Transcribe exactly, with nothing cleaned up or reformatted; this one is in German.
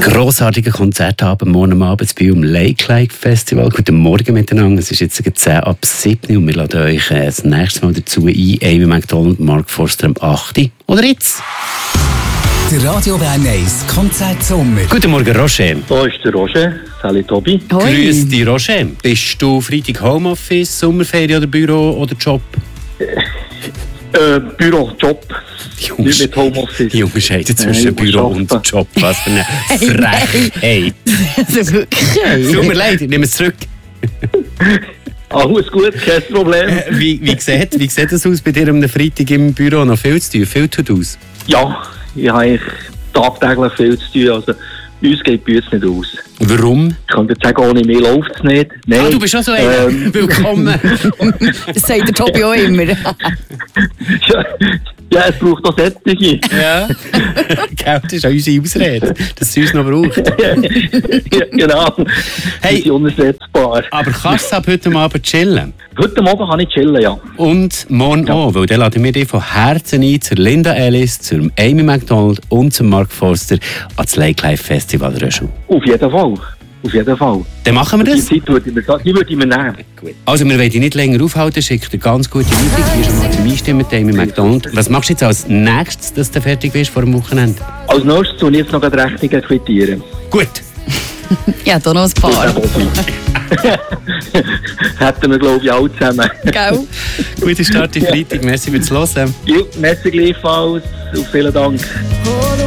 Grossartiger Konzertabend morgen Abend bei dem Lake Like Festival. Guten Morgen miteinander. Es ist jetzt zehn ab sieben und wir laden euch das nächste Mal dazu ein. Amy Macdonald, Mark Forster am acht. Oder jetzt? Der Radio Bern eins Konzertsommer. Guten Morgen, Roger. Da ist der Roger. Salut, Tobi. Hoi. Grüß dich, Roger. Bist du Freitag Homeoffice, Sommerferien oder Büro oder Job? Äh, Büro, Job. Nicht mit Homeoffice. Die Unterscheidung zwischen Nein, Büro und Job. Was für eine Frechheit. Also wirklich. Tut mir leid, ich nehme es zurück. Alles gut, kein Problem. Äh, wie, wie, sieht, wie sieht das aus bei dir am Freitag im Büro? Noch viel zu tun? Viel tut aus? Ja, ich habe eigentlich tagtäglich viel zu tun. Also, uns geht bei uns nicht aus. Warum? Ich kann dir sagen, ohne mich läuft es nicht. Nein. Ah, du bist auch so einer. Ähm. Willkommen. Das sagt der Tobi auch immer. ja, ja, es braucht auch Sättige. Ja. Das ist auch unsere Ausrede, dass es uns noch braucht. ja, genau. Hey. Die sind unersetzbar. Aber kannst du ab heute Abend chillen? Heute Abend kann ich chillen, ja. Und morgen Ja. auch, weil dann laden wir dich von Herzen ein zur Linda Ellis, zur Amy Macdonald und zum Mark Forster ans Lake Life Festival Röschel. Auf jeden Fall. Auf jeden Fall. Dann machen wir Die das. Zeit würde ich mir, die würde ich mir nehmen. Also, wir wollen dich nicht länger aufhalten, schick dir ganz gute Musik. Hier schon mal zum Einstimmen mit Amy Macdonald. Was machst du jetzt als nächstes, dass du fertig bist vor dem Wochenende? Als nächstes soll ich jetzt noch die Rechnungen quittieren. Gut. Ja, da noch ein paar. Hätten wir, glaube ich, alle zusammen. Gell? Guten Start in Freitag. Merci fürs Hören. Ja, merci gleichfalls. Und vielen Dank.